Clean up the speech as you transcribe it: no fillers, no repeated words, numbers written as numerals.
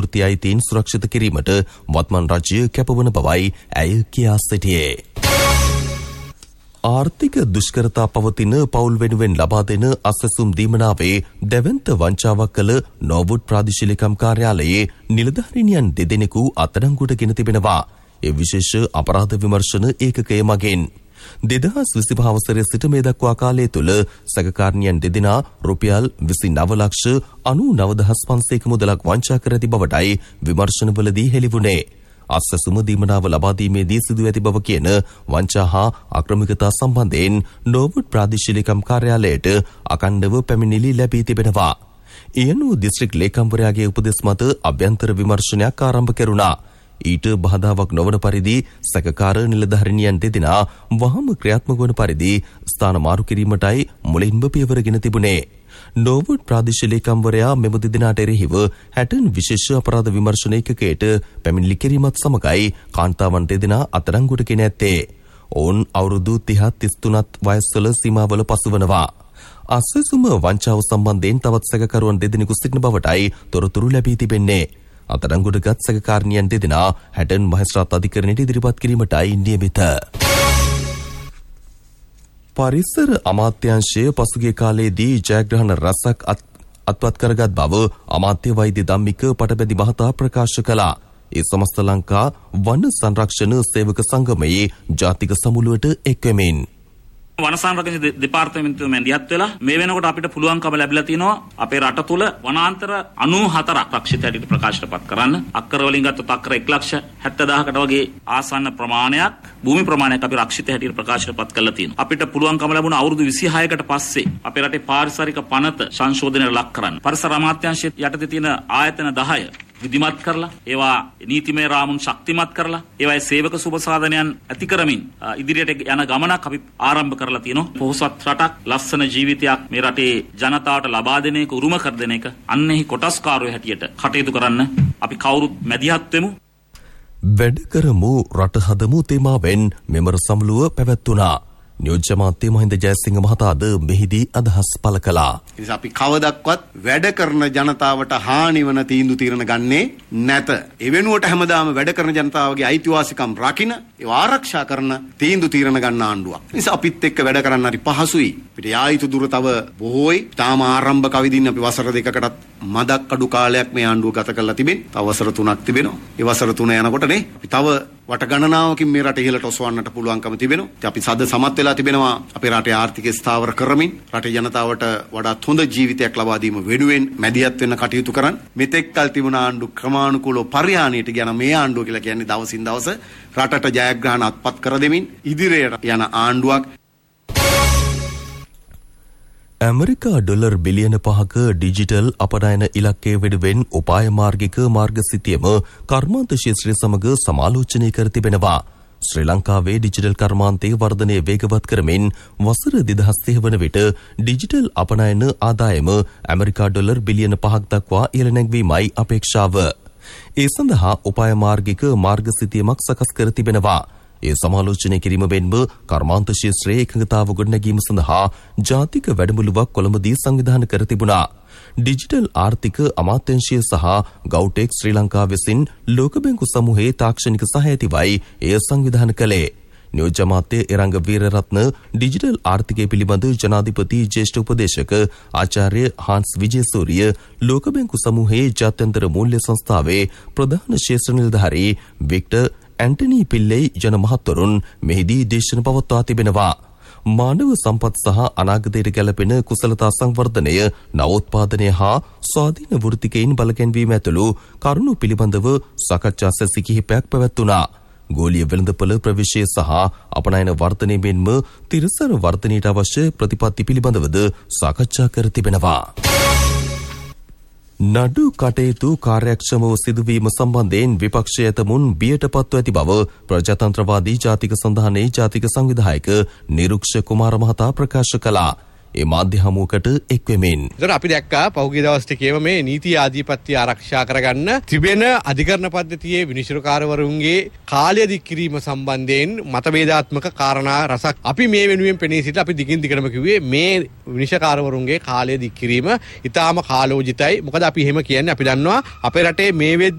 වෘත්තීය අයිතීන් සුරක්ෂිත කිරීමට වත්මන් රජය කැපවන බවයි ඇය කියා සිටියේ. ආර්ථික දුෂ්කරතා පවතින පවුල් වෙනුවෙන් ලබා දෙන අස්වැසුම් දීමනාවේ දැවැන්ත වංචාවක් කළ නෝවුඩ් ප්‍රාදේශීයකම් කාර්යාලයේ නිලධාරීනියන් දෙදෙනෙකු අත්අඩංගුවට ගෙන තිබෙනවා. ඒ විශේෂ අපරාධ විමර්ශන ඒකකය මගින් 2025 වසරේ සිට මේ දක්වා කාලය තුළ සැකකාරණියන් දෙදෙනා රුපියල් 29,99,500ක මුදලක් වංචා කර ඇති බවටයි විමර්ශනවලදී හෙළිවුණේ. අස්වැසුම දීමනාව ලබා දීමේදී සිදු ඇති බව කියන වංචා හා අක්‍රමිකතා සම්බන්ධයෙන් නෝවුඩ් ප්‍රාදේශීයකම් කාර්යාලයට අකණ්ඩව පැමිණිලි ලැබී තිබෙනවා. ඊයනු දිස්ත්‍රික් ලේකම්වරයාගේ උපදෙස් මත අභ්‍යන්තර විමර්ශනයක් ආරම්භ කෙරුණා. ඊට බාධාවක් නොවන පරිදි සැකකාර නිලධාරීනියන් දෙදෙනා වහම ක්‍රියාත්මක වන පරිදි ස්ථාන මාරු කිරීමටයි මුලින්ම පියවරගෙන තිබුණේ. නෝවුඩ් ප්‍රාදේශීය ලේකම්වරයා මෙම දෙදෙනාට එරෙහිව 60 විශේෂ අපරාධ විමර්ශන ඒකකයට පැමිණිලි කිරීමත් සමගයි කාන්තාවන් දෙදෙනා අත්අඩංගුවට ගෙන ඇත්තේ. ඔවුන් අවුරුදු 30-33 වයස්වල සීමාවල පසුවනවා. අස්වැසුම වංචාව සම්බන්ධයෙන් තවත් සැකකරුවන් දෙදෙනෙකු සිටින බවටයි තොරතුරු ලැබී තිබෙන්නේ. අත්අඩංගුවටගත් සැකකාරණියන් දෙදෙනා 60 මහේස්ත්‍රාත් අධිකරණයට ඉදිරිපත් කිරීමටයි නියමිත. පරිසර අමාත්‍යාංශය පසුගිය කාලයේදී ජයග්‍රහණ රැසක් අත්පත් කරගත් බව අමාත්‍ය වෛද්‍ය ධම්මික පටබැදි මහතා ප්‍රකාශ කළා. ඒ සමස්ත ලංකා වන සංරක්ෂණ සේවක සංගමයේ ජාතික සමුළුවට එක්වෙමින් වන සංරක්ෂණ දෙපාර්තමේන්තුව මැදිහත් වෙලා මේ වෙනකොට අපිට පුළුවන්කම ලැබිලා තිනවා අපේ රට තුල වනාන්තර 94ක් රක්ෂිත හැටියට ප්‍රකාශයටපත් කරන්න. අක්කර වලින් ගත්තොත් අක්කර 1,70,000කට වගේ ආසන්න ප්‍රමාණයක් භූමි ප්‍රමාණයක් අපි රක්ෂිත හැටියට ප්‍රකාශයටපත් කරලා තියෙනවා. අපිට පුළුවන්කම ලැබුණ අවුරුදු 26කට පස්සේ අපේ රටේ පාරිසරික පනත සංශෝධනයට ලක් කරන්න. පරිසර අමාත්‍යාංශයේ යටතේ තියෙන ආයතන 10 විධිමත් කරලා ඒවා නීතිමය රාමුන් ශක්තිමත් කරලා ඒවායේ සේවක සුබසාධනයන් ඇති කරමින් ඉදිරියට යන ගමනක් අපි ආරම්භ කරලා තියෙනවා. පොහොසත් රටක් ලස්සන ජීවිතයක් මේ රටේ ජනතාවට ලබා දෙන එක උරුම කර දෙන එක අන්නෙහි කොටස්කාරයෝ හැටියට කටයුතු කරන්න අපි කවුරුත් මැදිහත් වෙමු. වැඩ කරමු රට හදමු තේමාවෙන් මෙමර සමුළුව පැවැත්වුණා. නියෝජ්‍ය මාත්‍ය මහින්ද ජයසිංහ මහතාද මෙහිදී අදහස් පළ කළා. ඉතින් අපි කවදක්වත් වැඩ කරන ජනතාවට හානි වන තීන්දුව తీරන ගන්නේ නැත. ඒ වෙනුවට හැමදාම වැඩ කරන ජනතාවගේ අයිතිවාසිකම් රකින්න, ඒව ආරක්ෂා කරන තීන්දුව తీරන ගන්න ආණ්ඩුවක්. ඒ නිසා අපිත් එක්ක වැඩ කරන්න හරි පහසුයි. අපිට යායුතු දුර තව බොහෝයි. තාම ආරම්භක අවදීන් අපි වසර දෙකකටත් මදක් අඩු කාලයක් මේ ආණ්ඩුව ගත කරලා තිබෙනවා. තව වසර 3ක් තිබෙනවා. ඒ වසර 3 යනකොට නේ අපි තව වට ගණනාවකින් මේ රට ඉහළට ඔසවන්නට පුළුවන්කම තිබෙනවා. ඉතින් අපි සද සමත් වෙලා තිබෙනවා අපේ රටේ ආර්ථිකය ස්ථාවර කරමින් රටේ ජනතාවට වඩාත් හොඳ ජීවිතයක් ලබා දීම වෙනුවෙන් මැදිහත් වෙන්න කටයුතු කරන්න. මෙතෙක් කල් තිබුණ ආණ්ඩු ක්‍රමානුකූලව පරිහානියට යන මේ ආණ්ඩුව කියලා කියන්නේ දවසින් දවස රටට ජයග්‍රහණ අත්පත් කර දෙමින් ඉදිරියට යන ආණ්ඩුවක්. ඇමරිකා ඩොලර් බිලියන 5ක ඩිජිටල් අපනයන ඉලක්කය වෙනුවෙන් උපාය මාර්ගික මාර්ගසිතියම කර්මාන්ත ශාස්ත්‍රය සමග සමාලෝචනය කර තිබෙනවා. ශ්‍රී ලංකාවේ ඩිජිටල් කර්මාන්තයේ වර්ධනය වේගවත් කරමින් වසර 2030 වන විට ඩිජිටල් අපනයන ආදායම ඇමරිකා ඩොලර් බිලියන 5ක් දක්වා ඉහළ නැංවීමයි අපේක්ෂාව. ඒ සඳහා උපාය මාර්ගික මාර්ගසිතියමක් සකස් කර තිබෙනවා. ඒ සමාලෝචනය කිරීම වෙන්ම කර්මාන්ත ශාස්ත්‍රයේ එකඟතාව ගොඩනැගීම සඳහා ජාතික වැඩමුළුවක් කොළඹදී සංවිධානය කර තිබුණා. ඩිජිටල් ආර්ථික අමාත්‍යාංශය සහ ගව්ටෙක් ශ්‍රී ලංකා විසින් ලෝක බැංකු සමූහයේ තාක්ෂණික සහායතිවයි එය සංවිධානය කළේ. නියෝජ්‍ය අමාත්‍ය එරංග වීරරත්න ඩිජිටල් ආර්ථිකය පිළිබඳ ජනාධිපති ජ්‍යෙෂ්ඨ උපදේශක ආචාර්ය හාන්ස් විජේසූරිය ලෝක බැංකු සමූහයේ ජාත්‍යන්තර මූල්‍ය සංස්ථාවේ ප්‍රධාන ශාස්ත්‍ර නිලධාරී වික්ටර් ඇන්ටනී පිල්ලේ ජන මහත්වරුන් මෙහිදී දේශන පවත්වා තිබෙනවා. මානව සම්පත් සහ අනාගතයට ගැලපෙන කුසලතා සංවර්ධනය, නවෝත්පාදනය හා ස්වාධීන වෘත්තිකයින් බලගැන්වීම ඇතුළු කරුණු පිළිබඳව සාකච්ඡා සැසි කිහිපයක් පැවැත්වුණා. ගෝලීය වෙළඳපොළ ප්‍රවේශය සහ අපනයන වර්ධනය මෙන්ම තිරසර වර්ධනයට අවශ්‍ය ප්‍රතිපත්ති පිළිබඳවද සාකච්ඡා කර තිබෙනවා. නඩු කටයුතු කාර්යක්ෂමව සිදුවීම සම්බන්ධයෙන් විපක්ෂය ඇතමුන් බියට පත්ව ඇති බව ප්‍රජාතන්ත්‍රවාදී ජාතික සන්ධානයේ ජාතික සංවිධායක නිරුක්ෂ කුමාර මහතා ප්‍රකාශ කළා. ඒ මාධ්‍ය හමුවකට එක්වෙමින්. ඒතර අපි දැක්කා පහුගිය දවස් ටිකේම මේ නීති ආධිපත්‍ය ආරක්ෂා කරගන්න තිබෙන අධිකරණ පද්ධතියේ විනිශ්චයකාරවරුන්ගේ කාලය දික් කිරීම සම්බන්ධයෙන් මතභේදාත්මක කාරණා රසක් අපි මේ වෙනුවෙන් පෙනී සිට අපි දිගින් දිගටම කිව්වේ මේ විනිශ්චයකාරවරුන්ගේ කාලය දික් කිරීම ඉතාම කාලෝචිතයි. මොකද අපි එහෙම කියන්නේ අපි දන්නවා අපේ රටේ මේ